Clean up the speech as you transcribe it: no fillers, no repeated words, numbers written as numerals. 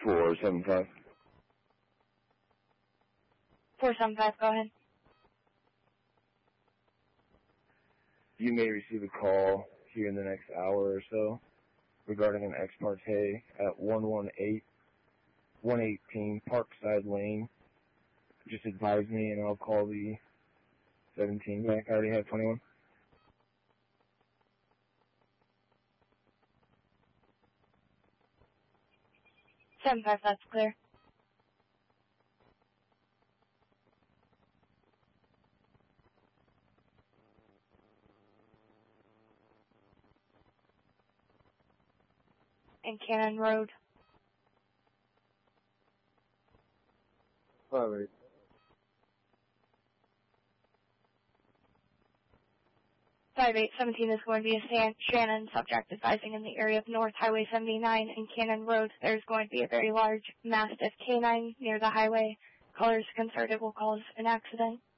475. 475, go ahead. You may receive a call here in the next hour or so regarding an ex parte at 118 Parkside Lane. Just advise me and I'll call the 17 back. I already have 21. Seven five, that's clear. And Cannon Road. 5-8. 5817 is going to be a Shannon subject advising in the area of North Highway 79 and Cannon Road. There's going to be a very large Mastiff canine near the highway. Callers concerned it will cause an accident.